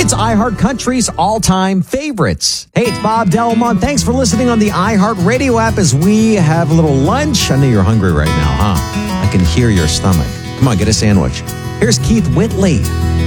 includes iHeart Country's all-time favorites. Hey, it's Bob Delmont. Thanks for listening on the iHeart Radio app as we have a little lunch. I know you're hungry right now, huh? I can hear your stomach. Come on, get a sandwich. Here's Keith Whitley.